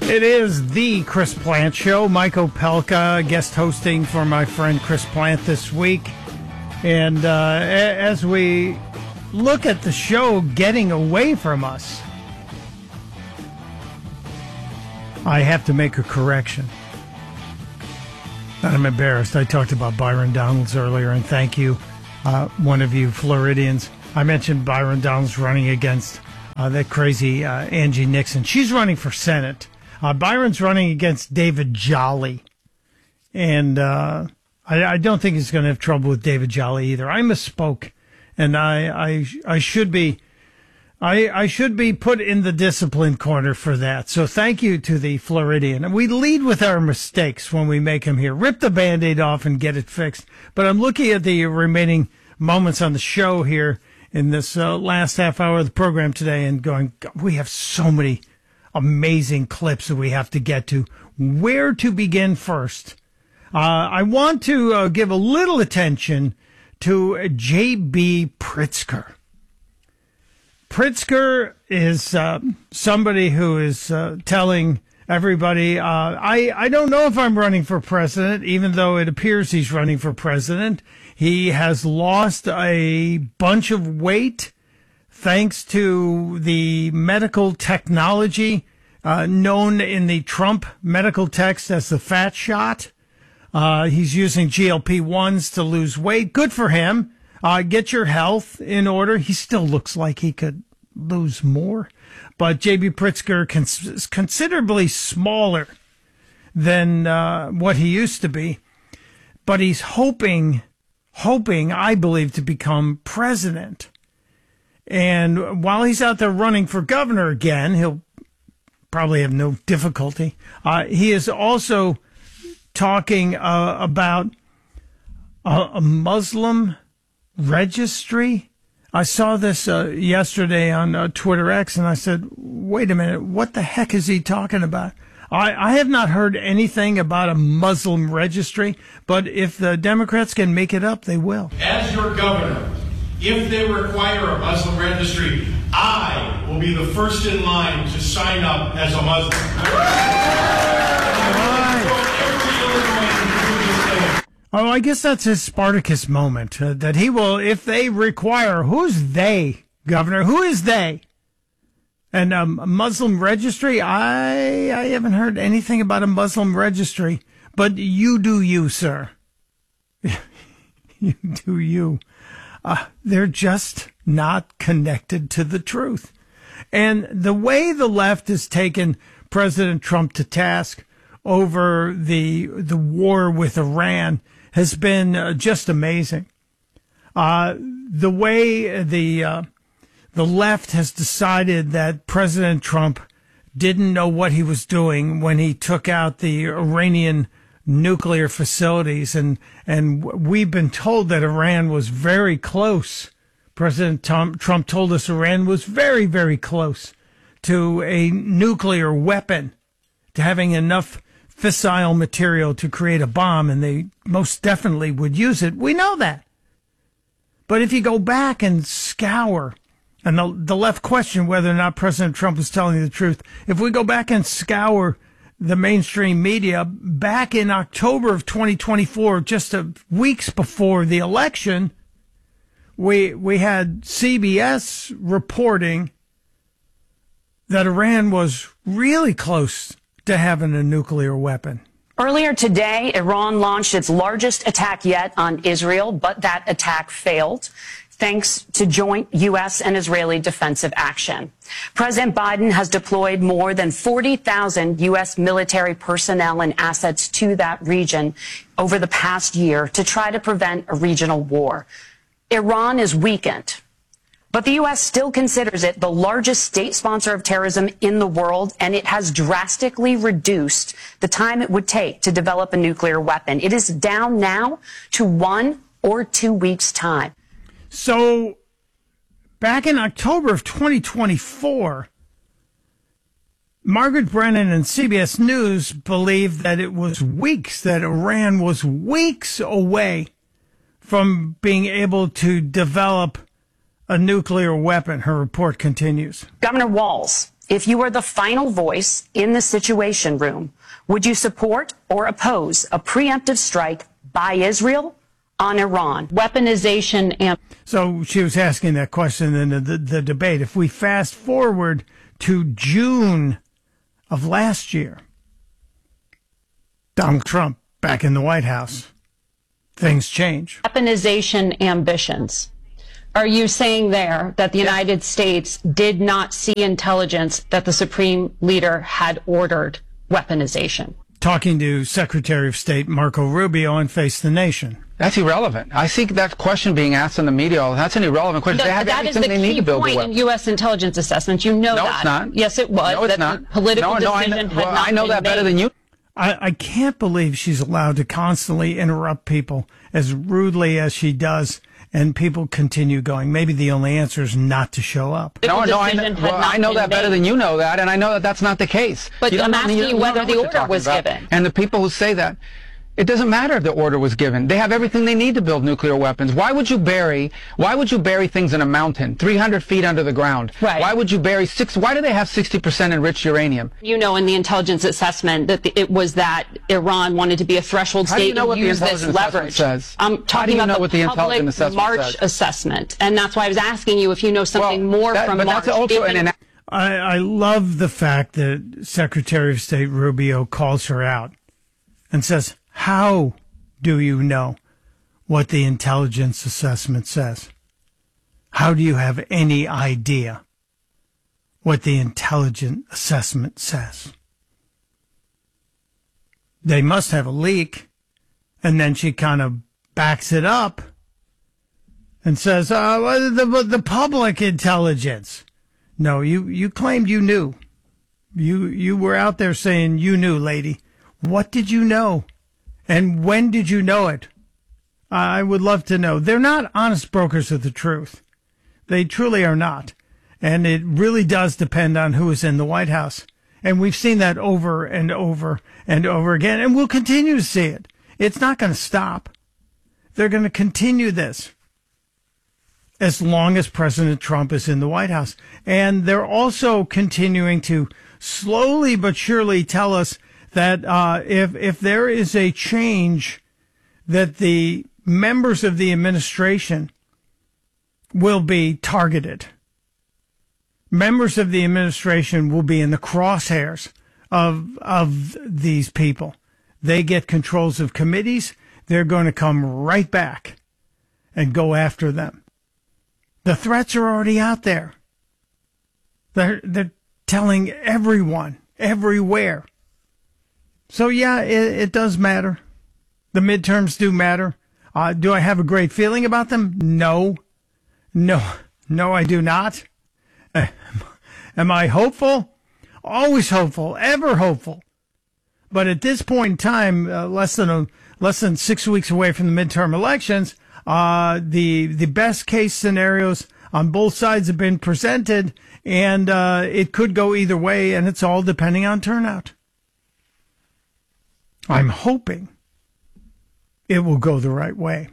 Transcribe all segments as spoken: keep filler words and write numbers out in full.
It is the Chris Plant Show. Mike Opelka guest hosting for my friend Chris Plant this week. And uh, as we look at the show getting away from us, I have to make a correction. I'm embarrassed. I talked about Byron Donalds earlier, and thank you, uh, one of you Floridians. I mentioned Byron Donalds running against uh, that crazy uh, Angie Nixon. She's running for Senate. Uh, Byron's running against David Jolly. And uh, I, I don't think he's going to have trouble with David Jolly either. I misspoke, and I I, I should be I, I should be put in the discipline corner for that. So thank you to the Floridian. And we lead with our mistakes when we make them here. Rip the Band-Aid off and get it fixed. But I'm looking at the remaining moments on the show here in this uh, last half hour of the program today and going, God, we have so many amazing clips that we have to get to. Where to begin first? Uh, I want to uh, give a little attention to J B. Pritzker. Pritzker is uh, somebody who is uh, telling everybody, uh, I, I don't know if I'm running for president, even though it appears he's running for president. He has lost a bunch of weight thanks to the medical technology uh, known in the Trump medical text as the fat shot. Uh, he's using G L P ones to lose weight. Good for him. Uh, get your health in order. He still looks like he could lose more. But J B. Pritzker cons- is considerably smaller than uh, what he used to be. But he's hoping, hoping, I believe, to become president. And while he's out there running for governor again, he'll probably have no difficulty. Uh, he is also talking uh, about a, a Muslim registry. I saw this uh, yesterday on uh, Twitter X, and I said, wait a minute, what the heck is he talking about? I, I have not heard anything about a Muslim registry, but if the Democrats can make it up, they will. As your governor, if they require a Muslim registry, I will be the first in line to sign up as a Muslim. Oh, I guess that's his Spartacus moment, uh, that he will, if they require, who's they, Governor? Who is they? And um, a Muslim registry? I I haven't heard anything about a Muslim registry, but you do you, sir. You do you. Uh, they're just not connected to the truth. And the way the left has taken President Trump to task over the the war with Iran has been uh, just amazing. Uh, the way the uh, the left has decided that President Trump didn't know what he was doing when he took out the Iranian nuclear facilities, and and we've been told that Iran was very close. President Tom, Trump told us Iran was very, very close to a nuclear weapon, to having enough fissile material to create a bomb, and they most definitely would use it. We know that. But if you go back and scour, and the, the left question whether or not President Trump was telling the truth, if we go back and scour the mainstream media, back in October of twenty twenty-four, just a, weeks before the election, we we had C B S reporting that Iran was really close to having a nuclear weapon. Earlier today, Iran launched its largest attack yet on Israel, but that attack failed, thanks to joint U S and Israeli defensive action. President Biden has deployed more than forty thousand U S military personnel and assets to that region over the past year to try to prevent a regional war. Iran is weakened, but the U S still considers it the largest state sponsor of terrorism in the world, and it has drastically reduced the time it would take to develop a nuclear weapon. It is down now to one or two weeks' time. So back in October of twenty twenty-four, Margaret Brennan and C B S News believed that it was weeks, that Iran was weeks away from being able to develop a nuclear weapon. Her report continues. Governor Walz if you were the final voice in the Situation Room, would you support or oppose a preemptive strike by Israel on Iran? Weaponization and... So she was asking that question in the, the, the debate. If we fast forward to June of last year, Donald Trump back in the White House, things change. Weaponization ambitions. Are you saying there that the United States did not see intelligence that the Supreme Leader had ordered weaponization? Talking to Secretary of State Marco Rubio on Face the Nation. That's irrelevant. I see that question being asked in the media. That's an irrelevant question. No, they have that is the they need key to build point in U S intelligence assessments. You know no, that. No, it's not. Yes, it was. No, it's that not. The political no, no, decision I know, had well, not I know been that better made. than you. I, I can't believe she's allowed to constantly interrupt people as rudely as she does, and people continue going. Maybe the only answer is not to show up. No, no, I know, well, I know that better than you know that, and I know that that's not the case. But you I'm asking you, you whether the order was about. given. And the people who say that, it doesn't matter if the order was given. They have everything they need to build nuclear weapons. Why would you bury, why would you bury things in a mountain, three hundred feet under the ground? Right. Why would you bury six, why do they have sixty percent enriched uranium? You know in the intelligence assessment that the, it was that Iran wanted to be a threshold How do state you know what and the use this intelligence assessment leverage. says? I'm How do talking you about know the what the public intelligence assessment March says? assessment, and that's why I was asking you if you know something Well, more that, from but March. that's also given- an, I, I love the fact that Secretary of State Rubio calls her out and says, how do you know what the intelligence assessment says? How do you have any idea what the intelligence assessment says? They must have a leak. And then she kind of backs it up and says, uh, well, the, the public intelligence. No, you, you claimed you knew. You, you were out there saying you knew, lady. What did you know? And when did you know it? I would love to know. They're not honest brokers of the truth. They truly are not. And it really does depend on who is in the White House. And we've seen that over and over and over again. And we'll continue to see it. It's not going to stop. They're going to continue this as long as President Trump is in the White House. And they're also continuing to slowly but surely tell us that uh, if if there is a change, that the members of the administration will be targeted. Members of the administration will be in the crosshairs of of these people. They get controls of committees. They're going to come right back and go after them. The threats are already out there. They're they're telling everyone, everywhere. So, yeah, it, it does matter. The midterms do matter. Uh, do I have a great feeling about them? No. No. No, I do not. Uh, am I hopeful? Always hopeful. Ever hopeful. But at this point in time, uh, less than a, less than six weeks away from the midterm elections, uh, the the best case scenarios on both sides have been presented, and uh, it could go either way, and it's all depending on turnout. I'm hoping it will go the right way.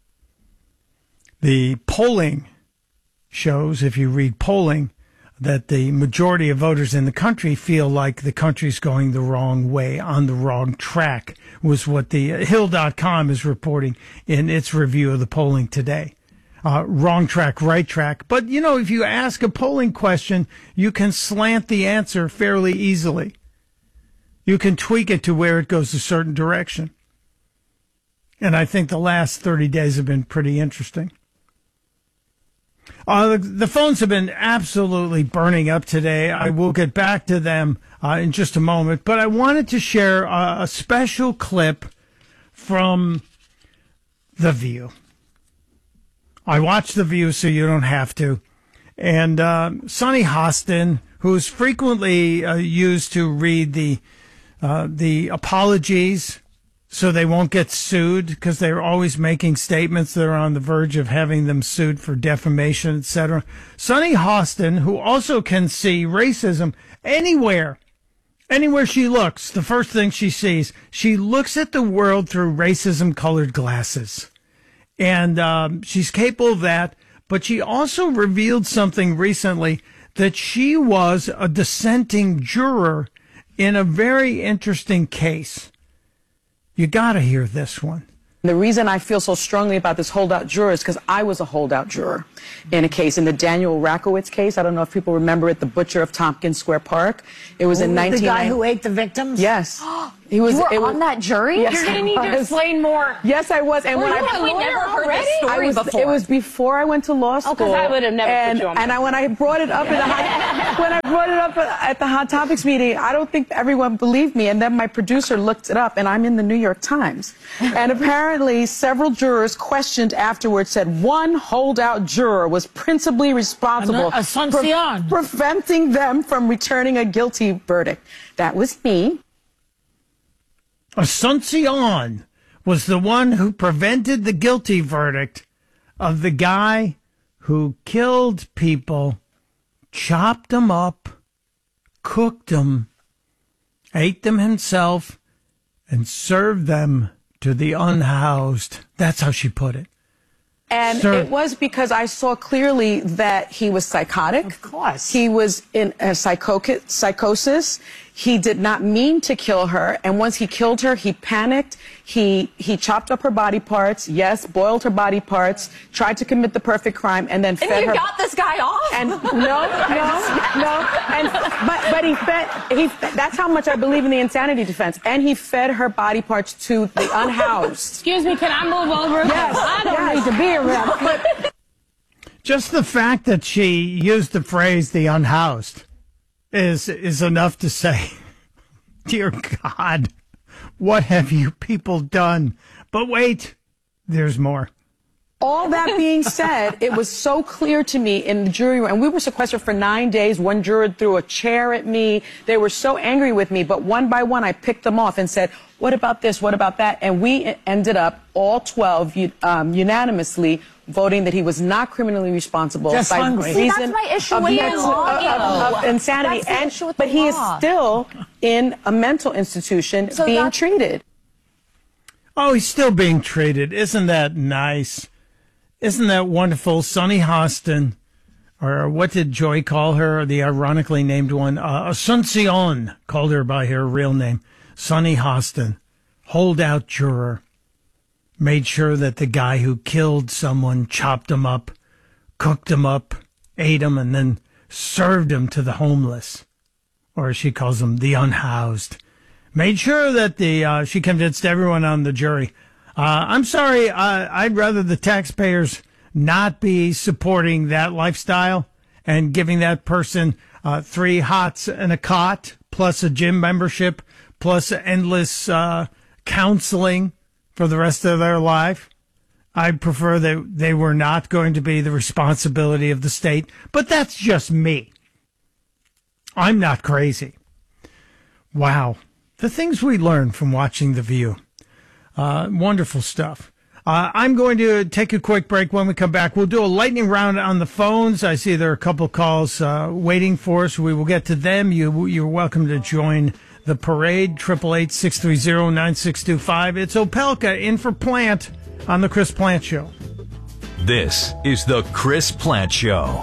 The polling shows, if you read polling, that the majority of voters in the country feel like the country's going the wrong way, on the wrong track, was what the uh, Hill dot com is reporting in its review of the polling today. Uh, wrong track, right track. But, you know, if you ask a polling question, you can slant the answer fairly easily. You can tweak it to where it goes a certain direction. And I think the last thirty days have been pretty interesting. Uh, the, the phones have been absolutely burning up today. I will get back to them uh, in just a moment. But I wanted to share a, a special clip from The View. I watch The View so you don't have to. And uh, Sonny Hostin, who's frequently uh, used to read the uh, the apologies so they won't get sued, because they're always making statements that are on the verge of having them sued for defamation, et cetera. Sonny Hostin, who also can see racism anywhere, anywhere she looks, the first thing she sees, she looks at the world through racism-colored glasses. And um, she's capable of that, but she also revealed something recently that she was a dissenting juror in a very interesting case. You got to hear this one. The reason I feel so strongly about this holdout juror is because I was a holdout juror in a case, in the Daniel Rakowitz case. I don't know if people remember it, the butcher of Tompkins Square Park. It was in nineteen ninety. The guy who ate the victims? Yes. He was, you were it on was, that jury? Yes, You're going to need was. to explain more. Yes, I was. And well, when you I, have we never heard already? this story I was, before. It was before I went to law school. Oh, because I would have never and, put you on. And I, when I brought it up in the hot, when I brought it up at the Hot Topics meeting, I don't think everyone believed me. And then my producer looked it up, and I'm in the New York Times. And apparently, several jurors questioned afterwards said one holdout juror was principally responsible Asuncion. for preventing them from returning a guilty verdict. That was me. Asuncion was the one who prevented the guilty verdict of the guy who killed people, chopped them up, cooked them, ate them himself, and served them to the unhoused. That's how she put it. And Sir. it was because I saw clearly that he was psychotic. Of course. He was in a psycho- psychosis. He did not mean to kill her. And once he killed her, he panicked. He he chopped up her body parts. Yes, boiled her body parts. Tried to commit the perfect crime, and then And fed you her. got this guy off? And no, no, no. And but but he fed. He. That's how much I believe in the insanity defense. And he fed her body parts to the unhoused. Excuse me, can I move over? Yes, I don't yes. need to be around. But Just the fact that she used the phrase "the unhoused" is is enough to say, dear God, what have you people done? But wait, there's more. All that being said, it was so clear to me in the jury room, and we were sequestered for nine days. One juror threw a chair at me. They were so angry with me, but one by one, I picked them off and said, what about this? What about that? And we ended up, all twelve, um, unanimously voting that he was not criminally responsible. Just by hungry. reason See, that's my issue of with the mental- law, of- of- of though. insanity. That's the And, issue with but the he is law. still in a mental institution So being that's- treated. Oh, he's still being treated. Isn't that nice? Isn't that wonderful? Sonny Hostin, or what did Joy call her? The ironically named one. Uh, Asuncion called her by her real name. Sonny Hostin, holdout juror, made sure that the guy who killed someone chopped him up, cooked him up, ate him, and then served him to the homeless, or as she calls them, the unhoused. Made sure that the uh, she convinced everyone on the jury. Uh, I'm sorry, uh, I'd rather the taxpayers not be supporting that lifestyle and giving that person uh, three hots and a cot, plus a gym membership, plus endless uh, counseling for the rest of their life. I prefer that they were not going to be the responsibility of the state, but that's just me. I'm not crazy. Wow. The things we learn from watching The View. Uh, wonderful stuff. Uh, I'm going to take a quick break. When we come back, we'll do a lightning round on the phones. I see there are a couple calls uh, waiting for us. We will get to them. You, you're welcome to join the parade. eight eight eight, six three zero, nine six two five. It's Opelka in for Plant on the Chris Plant Show. This is the Chris Plant Show.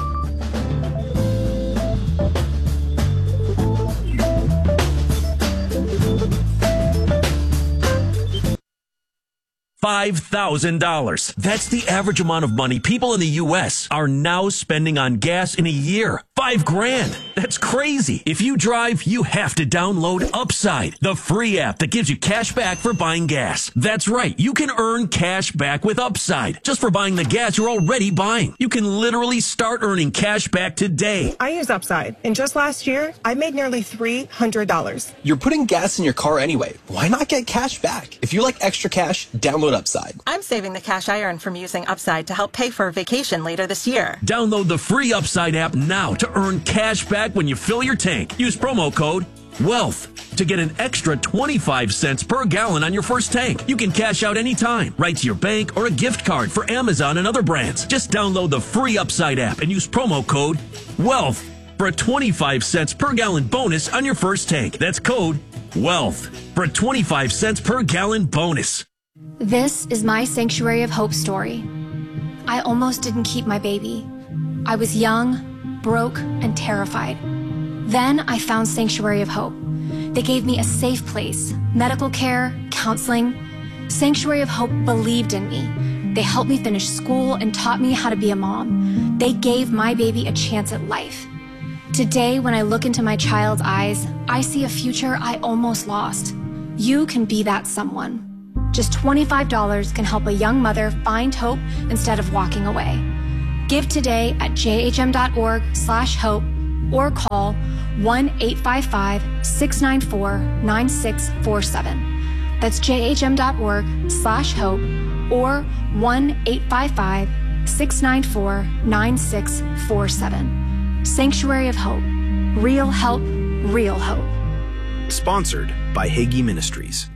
five thousand dollars. That's the average amount of money people in the U S are now spending on gas in a year. Five grand. That's crazy. If you drive, you have to download Upside, the free app that gives you cash back for buying gas. That's right. You can earn cash back with Upside just for buying the gas you're already buying. You can literally start earning cash back today. I use Upside, and just last year, I made nearly three hundred dollars. You're putting gas in your car anyway. Why not get cash back? If you like extra cash, download Upside. I'm saving the cash I earn from using Upside to help pay for a vacation later this year. Download the free Upside app now to earn cash back when you fill your tank. Use promo code WEALTH to get an extra twenty-five cents per gallon on your first tank. You can cash out anytime, right to your bank or a gift card for Amazon and other brands. Just download the free Upside app and use promo code WEALTH for a twenty-five cents per gallon bonus on your first tank. That's code WEALTH for a twenty-five cents per gallon bonus. This is my Sanctuary of Hope story. I almost didn't keep my baby. I was young, broke and terrified. Then I found Sanctuary of Hope. They gave me a safe place, medical care, counseling. Sanctuary of Hope believed in me. They helped me finish school and taught me how to be a mom. They gave my baby a chance at life. Today, when I look into my child's eyes, I see a future I almost lost. You can be that someone. Just twenty-five dollars can help a young mother find hope instead of walking away. Give today at jhm.org slash hope or call one eight five five, six nine four, nine six four seven. That's jhm.org slash hope or one eight five five, six nine four, nine six four seven. Sanctuary of Hope. Real help, real hope. Sponsored by Hagee Ministries.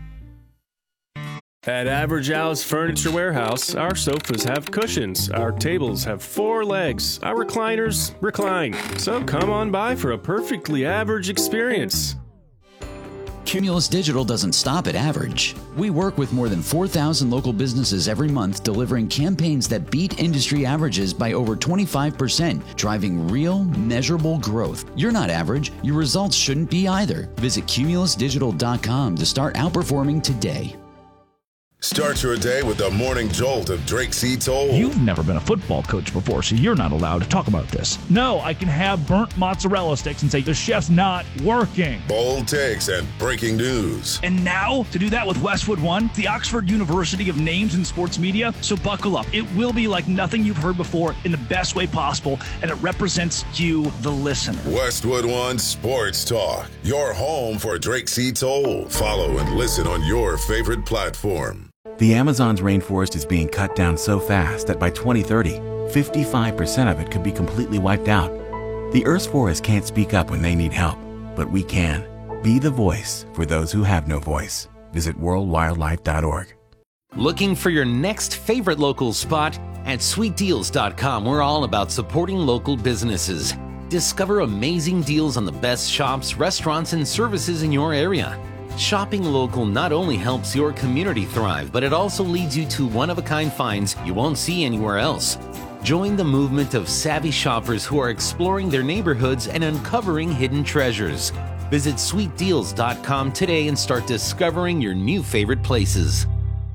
At Average Al's Furniture Warehouse, our sofas have cushions, our tables have four legs, our recliners recline. So come on by for a perfectly average experience. Cumulus Digital doesn't stop at average. We work with more than four thousand local businesses every month, delivering campaigns that beat industry averages by over twenty-five percent, driving real, measurable growth. You're not average. Your results shouldn't be either. Visit cumulus digital dot com to start outperforming today. Start your day with the morning jolt of Drake C. Toll. You've never been a football coach before, so you're not allowed to talk about this. No, I can have burnt mozzarella sticks and say the chef's not working. Bold takes and breaking news. And now, to do that with Westwood One, the Oxford University of Names in Sports Media. So buckle up. It will be like nothing you've heard before in the best way possible, and it represents you, the listener. Westwood One Sports Talk, your home for Drake C. Toll. Follow and listen on your favorite platform. The Amazon's rainforest is being cut down so fast that by twenty thirty, fifty-five percent of it could be completely wiped out. The Earth's forests can't speak up when they need help, but we can. Be the voice for those who have no voice. Visit world wildlife dot org. Looking for your next favorite local spot? At sweet deals dot com, we're all about supporting local businesses. Discover amazing deals on the best shops, restaurants, and services in your area. Shopping local not only helps your community thrive, but it also leads you to one-of-a-kind finds you won't see anywhere else. Join the movement of savvy shoppers who are exploring their neighborhoods and uncovering hidden treasures. Visit sweet deals dot com today and start discovering your new favorite places.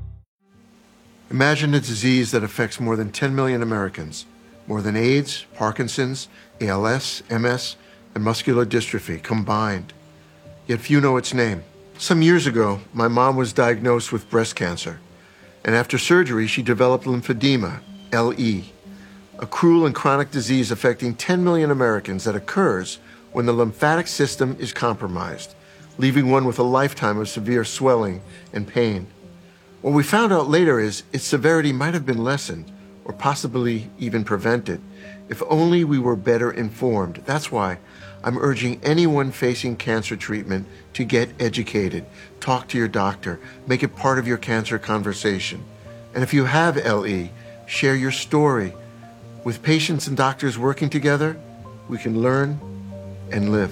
Imagine a disease that affects more than ten million Americans, more than AIDS, Parkinson's, A L S, M S, and muscular dystrophy combined. Yet few know its name. Some years ago, my mom was diagnosed with breast cancer, and after surgery, she developed lymphedema, L E, a cruel and chronic disease affecting ten million Americans that occurs when the lymphatic system is compromised, leaving one with a lifetime of severe swelling and pain. What we found out later is its severity might have been lessened or possibly even prevented if only we were better informed. That's why I'm urging anyone facing cancer treatment to get educated. Talk to your doctor. Make it part of your cancer conversation. And if you have L E, share your story. With patients and doctors working together, we can learn and live.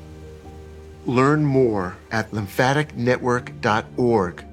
Learn more at lymphatic network dot org.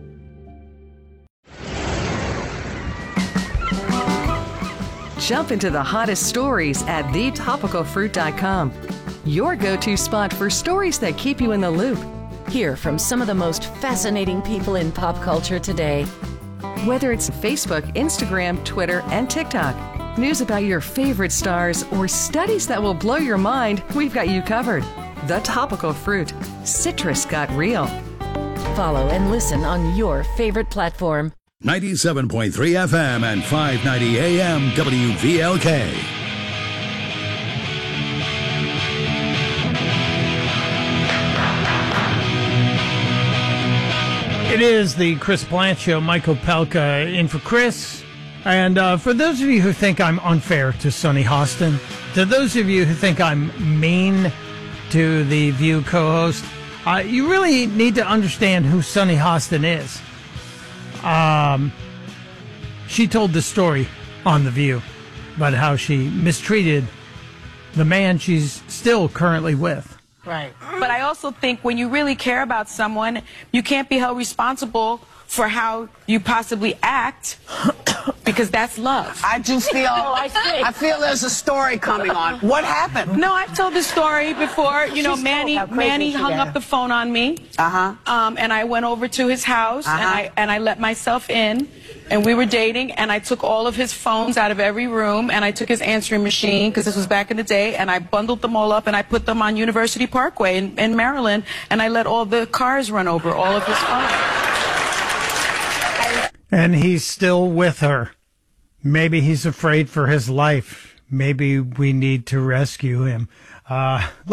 Jump into the hottest stories at the topical fruit dot com. Your go-to spot for stories that keep you in the loop. Hear from some of the most fascinating people in pop culture today. Whether it's Facebook, Instagram, Twitter, and TikTok, news about your favorite stars, or studies that will blow your mind, we've got you covered. The Topical Fruit. Citrus got real. Follow and listen on your favorite platform. ninety-seven point three F M and five ninety A M W V L K. It is the Chris Plante Show. Michael Pelka in for Chris. And uh, for those of you who think I'm unfair to Sonny Hostin, to those of you who think I'm mean to the View co-host, uh, you really need to understand who Sonny Hostin is. Um, she told the story on The View about how she mistreated the man she's still currently with. Right. But I also think when you really care about someone, you can't be held responsible for how you possibly act Because that's love. I just feel, Oh, I see. I feel there's a story coming on. What happened? No, I've told this story before. You know, She's Manny told how crazy Manny she hung got. up the phone on me. Uh-huh. Um, and I went over to his house and Uh-huh. I and I let myself in, and we were dating, and I took all of his phones out of every room, and I took his answering machine, because this was back in the day, and I bundled them all up and I put them on University Parkway in, in Maryland, and I let all the cars run over all of his phones. And he's still with her. Maybe he's afraid for his life. Maybe we need to rescue him. Uh,